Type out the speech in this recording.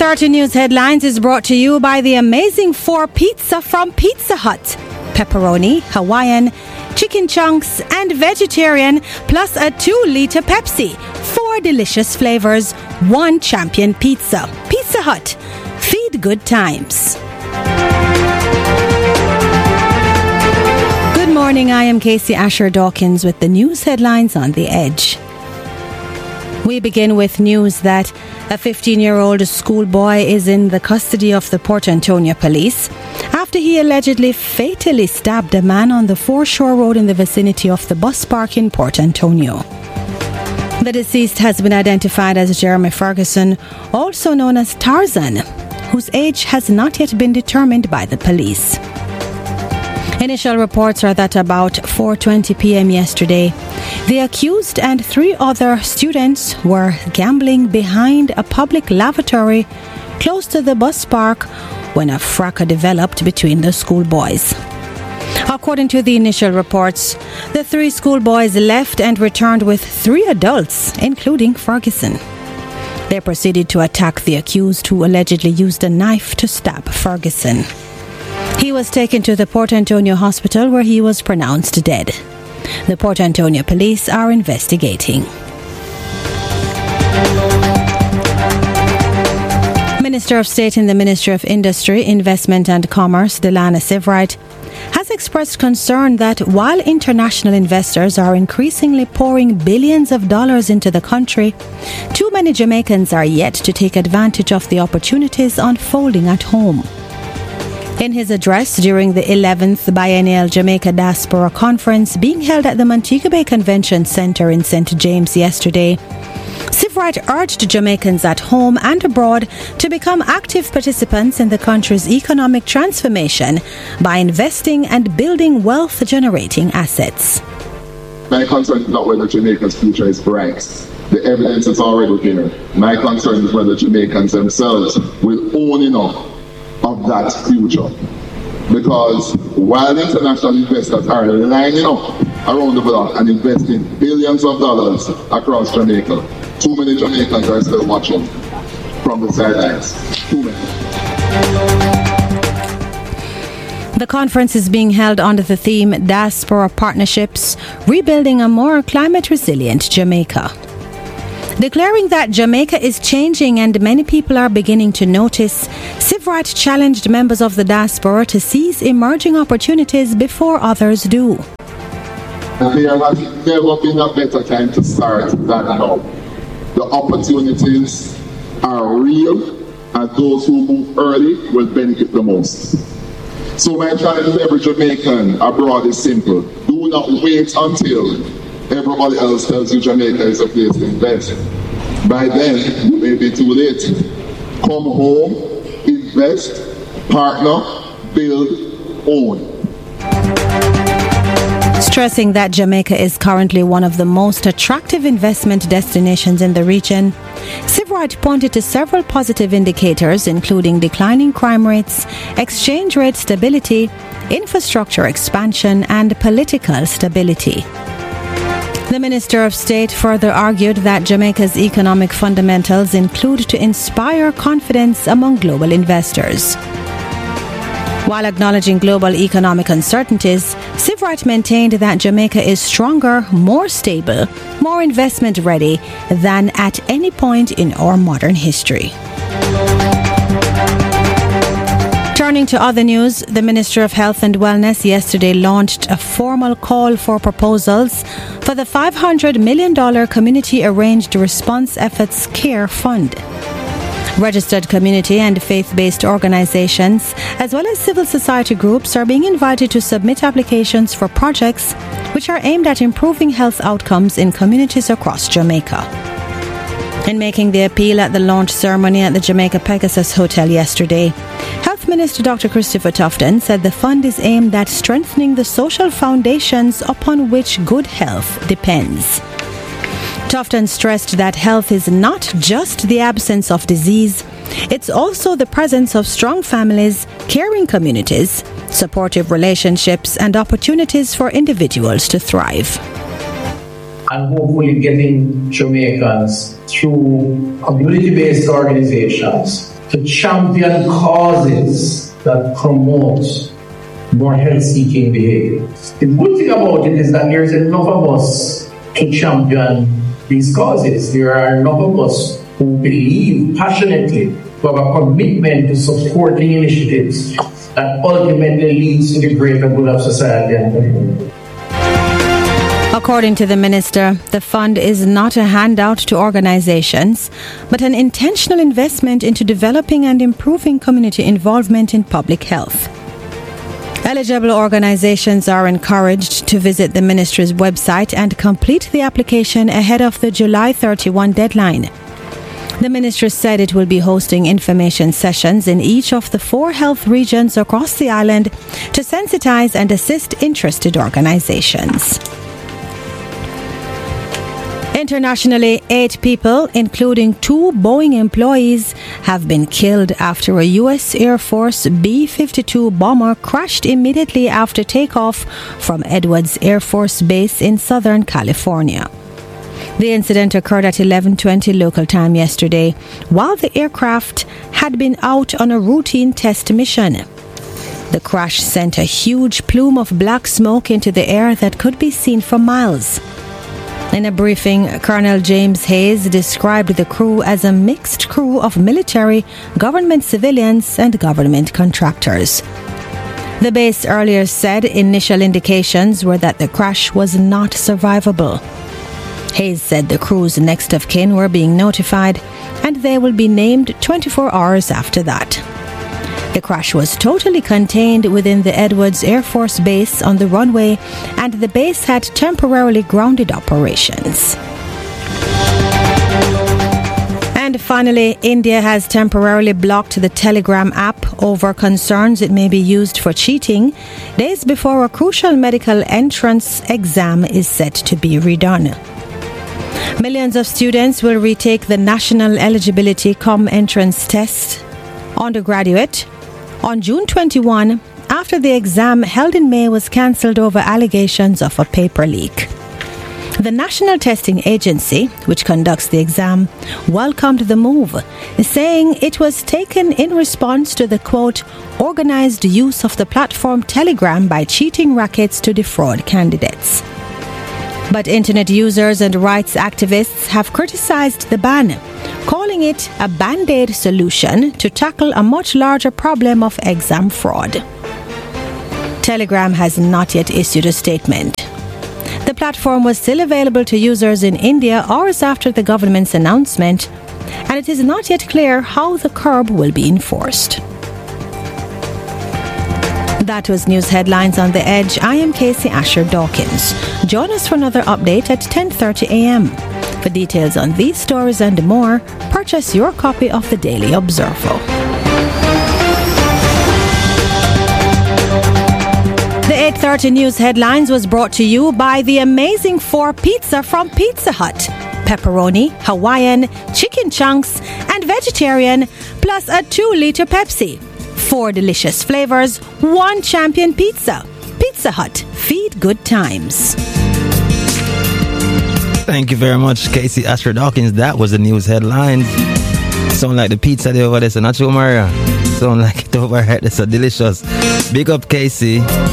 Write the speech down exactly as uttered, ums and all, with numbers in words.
thirty News Headlines is brought to you by the amazing four pizza from Pizza Hut. Pepperoni, Hawaiian, chicken chunks and vegetarian, plus a two litre Pepsi. Four delicious flavors, one champion pizza. Pizza Hut. Feed good times. Good morning, I am Casey Asher Dawkins with the news headlines on The Edge. We begin with news that a fifteen-year-old schoolboy is in the custody of the Port Antonio police after he allegedly fatally stabbed a man on the Foreshore Road in the vicinity of the bus park in Port Antonio. The deceased has been identified as Jeremy Ferguson, also known as Tarzan, whose age has not yet been determined by the police. Initial reports are that about four twenty p.m. yesterday, the accused and three other students were gambling behind a public lavatory close to the bus park when a fracas developed between the schoolboys. According to the initial reports, the three schoolboys left and returned with three adults, including Ferguson. They proceeded to attack the accused, who allegedly used a knife to stab Ferguson. He was taken to the Port Antonio hospital where he was pronounced dead. The Port Antonio police are investigating. Minister of State in the Ministry of Industry, Investment and Commerce, Delana Sivrite, has expressed concern that while international investors are increasingly pouring billions of dollars into the country, too many Jamaicans are yet to take advantage of the opportunities unfolding at home. In his address during the eleventh Biennial Jamaica Diaspora Conference being held at the Montego Bay Convention Centre in Saint James yesterday, Sivrite urged Jamaicans at home and abroad to become active participants in the country's economic transformation by investing and building wealth-generating assets. My concern is not whether Jamaica's future is bright. The evidence is already there. My concern is whether Jamaicans themselves will own enough of that future. Because while international investors are lining up around the block and investing billions of dollars across Jamaica, too many Jamaicans are still watching from the sidelines. Too many. The conference is being held under the theme Diaspora Partnerships, Rebuilding a More Climate Resilient Jamaica. Declaring that Jamaica is changing and many people are beginning to notice, Sivrite challenged members of the diaspora to seize emerging opportunities before others do. There has never been a better time to start than now. The opportunities are real, and those who move early will benefit the most. So my challenge to every Jamaican abroad is simple. Do not wait until everybody else tells you Jamaica is a place to invest. By then, it may be too late. Come home, invest, partner, build, own. Stressing that Jamaica is currently one of the most attractive investment destinations in the region, Sivrite pointed to several positive indicators, including declining crime rates, exchange rate stability, infrastructure expansion, and political stability. The Minister of State further argued that Jamaica's economic fundamentals include to inspire confidence among global investors. While acknowledging global economic uncertainties, Sivrite maintained that Jamaica is stronger, more stable, more investment ready than at any point in our modern history. Turning to other news, the Minister of Health and Wellness yesterday launched a formal call for proposals for the five hundred million dollars Community Arranged Response Efforts CARE Fund. Registered community and faith-based organizations, as well as civil society groups, are being invited to submit applications for projects which are aimed at improving health outcomes in communities across Jamaica. In making the appeal at the launch ceremony at the Jamaica Pegasus Hotel yesterday, Health Minister Doctor Christopher Tufton said the fund is aimed at strengthening the social foundations upon which good health depends. Tufton stressed that health is not just the absence of disease, it's also the presence of strong families, caring communities, supportive relationships, and opportunities for individuals to thrive. And hopefully getting Jamaicans through community-based organizations to champion causes that promote more health-seeking behavior. The good thing about it is that there's enough of us to champion these causes. There are enough of us who believe passionately, who have a commitment to supporting initiatives that ultimately leads to the greater good of society and community. According to the minister, the fund is not a handout to organizations, but an intentional investment into developing and improving community involvement in public health. Eligible organizations are encouraged to visit the ministry's website and complete the application ahead of the July thirty-first deadline. The ministry said it will be hosting information sessions in each of the four health regions across the island to sensitize and assist interested organizations. Internationally, eight people, including two Boeing employees, have been killed after a U S Air Force B fifty-two bomber crashed immediately after takeoff from Edwards Air Force Base in Southern California. The incident occurred at eleven twenty local time yesterday, while the aircraft had been out on a routine test mission. The crash sent a huge plume of black smoke into the air that could be seen for miles. In a briefing, Colonel James Hayes described the crew as a mixed crew of military, government civilians, and government contractors. The base earlier said initial indications were that the crash was not survivable. Hayes said the crew's next of kin were being notified, and they will be named twenty-four hours after that. The crash was totally contained within the Edwards Air Force Base on the runway, and the base had temporarily grounded operations. And finally, India has temporarily blocked the Telegram app over concerns it may be used for cheating, days before a crucial medical entrance exam is set to be redone. Millions of students will retake the National Eligibility Cum Entrance Test, undergraduate, on June twenty-first, after the exam held in May was cancelled over allegations of a paper leak. The National Testing Agency, which conducts the exam, welcomed the move, saying it was taken in response to the, quote, organised use of the platform Telegram by cheating rackets to defraud candidates. But internet users and rights activists have criticised the ban, calling it a band-aid solution to tackle a much larger problem of exam fraud. Telegram has not yet issued a statement. The platform was still available to users in India hours after the government's announcement, and it is not yet clear how the curb will be enforced. That was News Headlines on the Edge. I am Casey Asher Dawkins. Join us for another update at ten thirty a.m. For details on these stories and more, purchase your copy of the Daily Observer. The eight thirty News Headlines was brought to you by the Amazing Four Pizza from Pizza Hut. Pepperoni, Hawaiian, chicken chunks, and vegetarian, plus a two litre Pepsi. Four delicious flavors, one champion pizza. Pizza Hut, feed good times. Thank you very much, Casey Asher Dawkins. That was the News Headlines. Sound like the pizza there over there, so not you, Maria. Sound like it over here. It's so delicious. Big up, Casey.